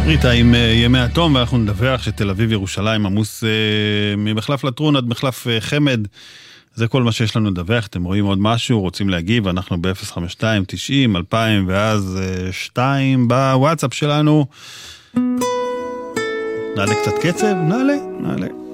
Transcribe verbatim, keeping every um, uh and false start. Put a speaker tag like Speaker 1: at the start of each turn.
Speaker 1: ריטה עם ימי התום, ואנחנו נדווח שתל אביב ירושלים עמוס ממחלף לטרון עד מחלף חמד. זה כל מה שיש לנו לדווח. אתם רואים עוד משהו, רוצים להגיב, אנחנו ב-אפס חמש שתיים תשעים אלפיים ואז שתיים בוואטסאפ שלנו. נעלה קצת קצב, נעלה, נעלה.